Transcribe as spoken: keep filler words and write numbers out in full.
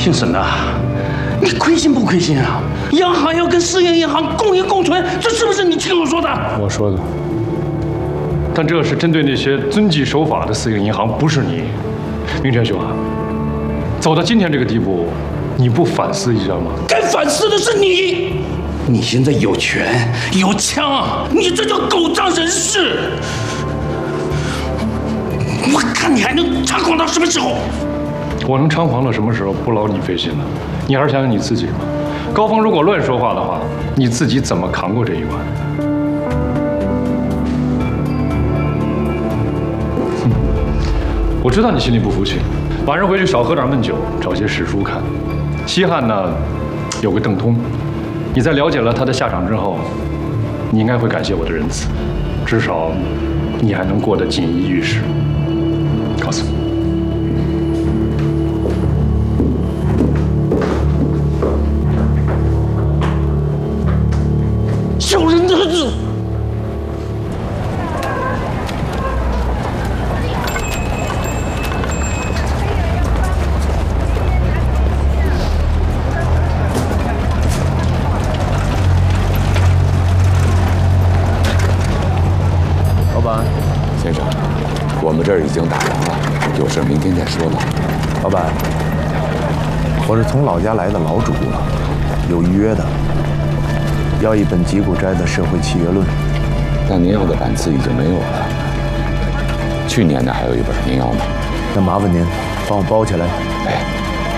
姓沈的，你亏心不亏心啊？央行要跟私营银行共赢共存，这是不是你亲口说的？ 我说的。但这是针对那些遵纪守法的私营银行，不是你，明泉兄啊。走到今天这个地步，你不反思一下吗？ 该反思的是你。你现在有权有枪，你这叫狗仗人势。我看你还能猖狂到什么时候？ 我能猖狂到什么时候，不劳你费心了。你还是想想你自己吧。高峰如果乱说话的话，你自己怎么扛过这一关？哼，我知道你心里不服气，晚上回去少喝点闷酒，找些史书看。西汉呢，有个邓通，你在了解了他的下场之后，你应该会感谢我的仁慈，至少你还能过得锦衣玉食。告诉你。 小人得志。 老板， 先生，我们这儿已经打烊了，有事明天再说吧。 老板，我是从老家来的老主顾了，有预约的。要一本《吉古斋的社会契约论》， 但您要的版次已经没有了。去年的还有一本，您要吗？ 那麻烦您帮我包起来。 哎。